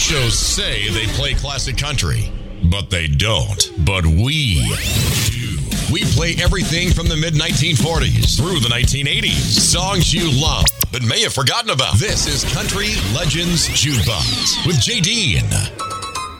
shows say they play classic country, but they don't. But we do. We play everything from the mid-1940s through the 1980s. Songs you love but may have forgotten about. This is Country Legends Jukebox with J.D.